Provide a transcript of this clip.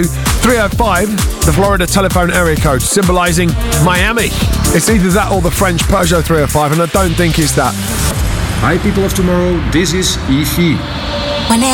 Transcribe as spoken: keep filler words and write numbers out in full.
three oh five, the Florida telephone area code, symbolising Miami. It's either that or the French Peugeot three oh five, and I don't think it's that. Hi people of tomorrow, this is E V.